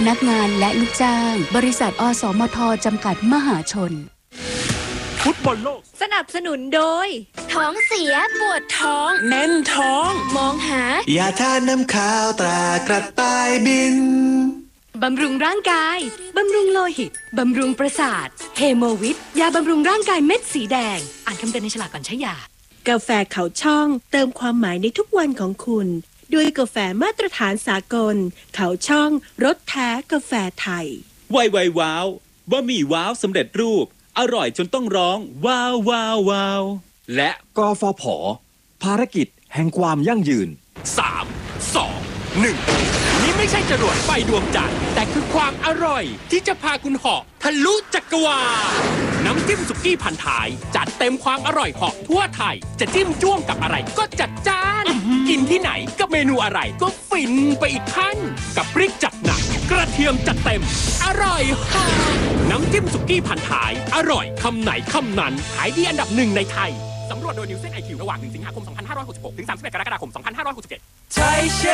พนักงานและลูกจ้างบริษัทอสมทจำกัดมหาชนฟุตบอลโลกสนับสนุนโดยท้องเสียปวดท้องแน่นท้องมองหายาทานน้ำข้าวตรากระต่ายบินบำรุงร่างกายบำรุงโลหิตบำรุงประสาทเฮโมวิตยาบำรุงร่างกายเม็ดสีแดงอ่านคำเตือนในฉลากก่อนใช้ยากาแฟเขาช่องเติมความหมายในทุกวันของคุณด้วยกาแฟมาตรฐานสากลเขาช่องรสแท้กาแฟไทยไวว้าวบะหมี่ว้าวสำเร็จรูปอร่อยจนต้องร้องว้าวว้าวว้าวและกฟผ.ภารกิจแห่งความยั่งยืน 3 2 1นี่ไม่ใช่จรวดไฟดวงจันทร์แต่คือความอร่อยที่จะพาคุณเหาะทะลุจักรวาลน้ำจิ้มสุกี้พันท้ายจัดเต็มความอร่อยเหาะทั่วไทยจะจิ้มจ้วงกับอะไรก็จัดจ้านกินที่ไหนกับเมนูอะไรก็ฟินไปอีกขั้นกับพริกจัดหนักกระเทียมจัดเต็มอร่อยหอมน้ำจิ้มสุกี้พันท้ายอร่อยคำไหนคำนั้นขายดีอันดับหนึ่งในไทยสำรวจโดยนิวเซนไอคิวระหว่าง1 สิงหาคม 2566 ถึง 31 กรกฎาคม 2567